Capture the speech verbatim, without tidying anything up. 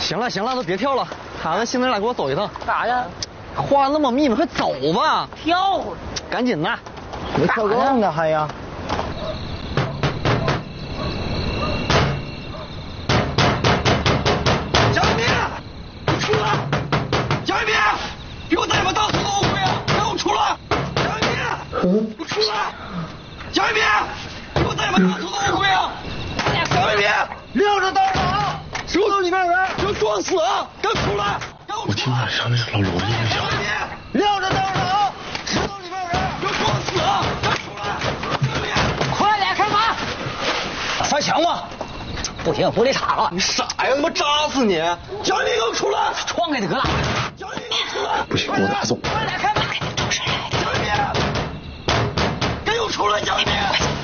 行了行了，都别跳了，喊完新人来给我走一趟。 干啥呀？ 话那么密呢，快走吧。 跳会儿。 赶紧的。 没跳够呢还呀？ 蒋一鸣，你出来！蒋一鸣，给我带把大斧子后悔啊！给我出来！蒋一鸣，你出来！蒋一鸣，给我带把大斧子后悔啊！蒋一鸣，撂着刀啊！石头里面有人，给我装死啊！给我出来！ 我听晚上那个老罗的音响。 撂着刀啊！石头里面有人，给我装死啊！给我出来！蒋一鸣， 快点开门！ 翻墙吗？ 不行，玻璃碴了。 你傻呀！他妈扎死你！蒋一鸣，给我出来！ 窗给他割了。 蒋一鸣，给我出来！ 不行，我打走。 快点开门！ 蒋一鸣，给我出来！蒋一鸣。